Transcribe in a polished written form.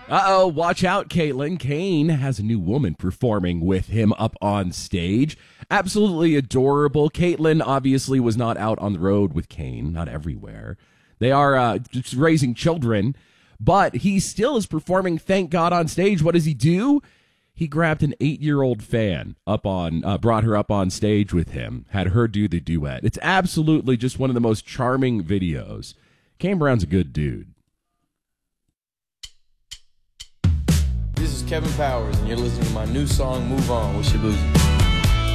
Uh-oh, watch out, Caitlin. Kane has a new woman performing with him up on stage. Absolutely adorable. Caitlin obviously was not out on the road with Kane, not everywhere. They are just raising children, but he still is performing, thank God, on stage. What does he do? He grabbed an 8-year-old fan brought her up on stage with him, had her do the duet. It's absolutely just one of the most charming videos. Kane Brown's a good dude. This is Kevin Powers, and you're listening to my new song, Move On with Shabuzi.